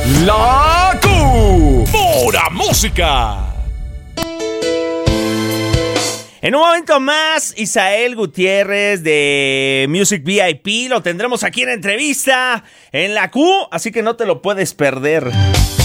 La Q. Pura música. En un momento más, Isael Gutiérrez de Music VIP lo tendremos aquí en entrevista en La Q, así que no te lo puedes perder.